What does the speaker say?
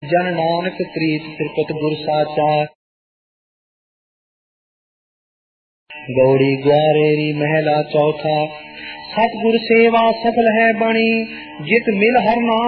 जन नानक प्रीत त्रिपत गुर साचा। गौड़ी ग्वारेरी महला चौथा। सतगुर सेवा सफल है बणी, जित मिल हर नाम